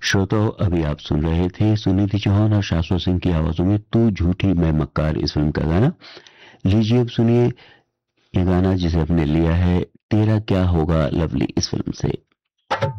श्रोताओ, अभी आप सुन रहे थे सुनिधि चौहान और शाश्वत सिंह की आवाजों में तू झूठी मैं मक्कार इस फिल्म का गाना। लीजिए अब सुनिए ये गाना जिसे आपने लिया है तेरा क्या होगा लवली इस फिल्म से।